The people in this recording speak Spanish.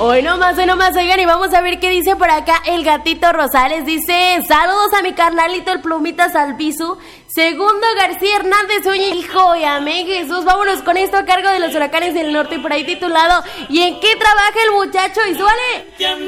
Hoy nomás, oigan, y vamos a ver qué dice por acá el gatito Rosales. Dice, saludos a mi carnalito el Plumitas Albizu. Segundo García Hernández, oye, hijo, y amén Jesús. Vámonos con esto a cargo de los Huracanes del Norte y por ahí titulado, ¿y en qué trabaja el muchacho? Y súbale.